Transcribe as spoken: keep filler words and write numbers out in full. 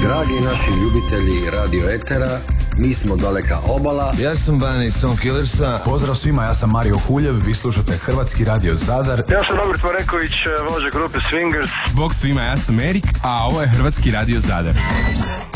Dragi naši ljubitelji radio etera, mi smo Daleka obala. Ja sam Bani Stone Killersa. Pozdrav svima, ja sam Mario Huljev, vi slušate Hrvatski radio Zadar. Ja sam Robert Mareković, vođa grupe Swingers. Bog svima, ja sam Erik, a ovo je Hrvatski radio Zadar.